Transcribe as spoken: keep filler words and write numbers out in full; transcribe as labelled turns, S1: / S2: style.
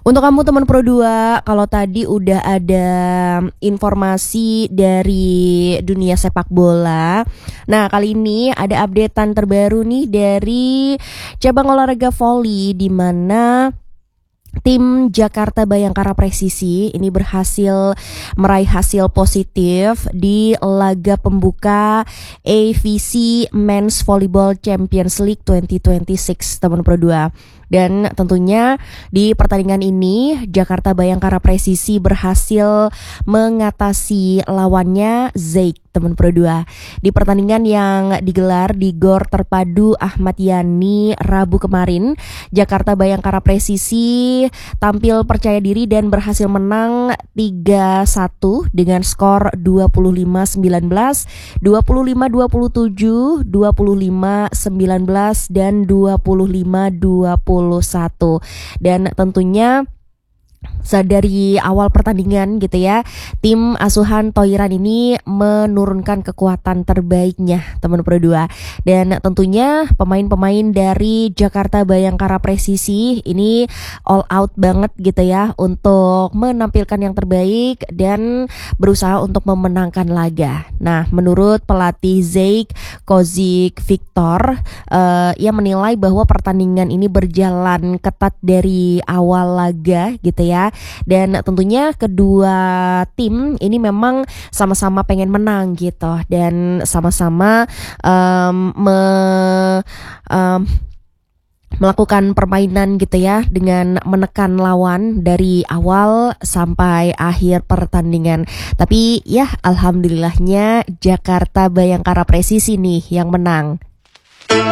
S1: Untuk kamu teman Pro dua, kalau tadi udah ada informasi dari dunia sepak bola. Nah, kali ini ada updatean terbaru nih dari cabang olahraga voli, di mana tim Jakarta Bayangkara Presisi ini berhasil meraih hasil positif di laga pembuka A V C Men's Volleyball Champions League dua ribu dua puluh enam, teman Pro dua. Dan tentunya di pertandingan ini Jakarta Bayangkara Presisi berhasil mengatasi lawannya Zeik, teman Pro dua. Di pertandingan yang digelar di Gor Terpadu Ahmad Yani Rabu kemarin, Jakarta Bayangkara Presisi tampil percaya diri dan berhasil menang tiga satu dengan skor dua puluh lima sembilan belas, dua puluh lima dua puluh tujuh, dua puluh lima sembilan belas, dan dua puluh lima dua puluh satu. Dan tentunya dari awal pertandingan gitu ya, tim asuhan Toiran ini menurunkan kekuatan terbaiknya, teman Pro dua. Dan tentunya pemain-pemain dari Jakarta Bayangkara Presisi ini all out banget gitu ya untuk menampilkan yang terbaik dan berusaha untuk memenangkan laga. Nah, menurut pelatih Zeik, Kozik Victor, uh, ia menilai bahwa pertandingan ini berjalan ketat dari awal laga gitu ya. Dan tentunya kedua tim ini memang sama-sama pengen menang gitu, dan sama-sama um, me, um, melakukan permainan gitu ya, dengan menekan lawan dari awal sampai akhir pertandingan. Tapi ya alhamdulillahnya Jakarta Bayangkara Presisi nih yang menang.